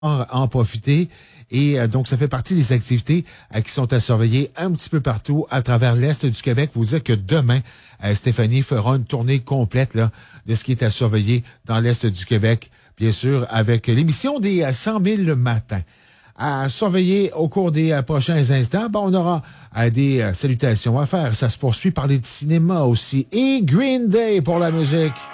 en profiter. Et donc, ça fait partie des activités qui sont à surveiller un petit peu partout à travers l'Est du Québec. Vous dire que demain, Stéphanie fera une tournée complète là, de ce qui est à surveiller dans l'Est du Québec, bien sûr, avec l'émission des 100 000 le matin. À surveiller au cours des prochains instants, on aura des salutations à faire. Ça se poursuit, parler de cinéma aussi. Et Green Day pour la musique.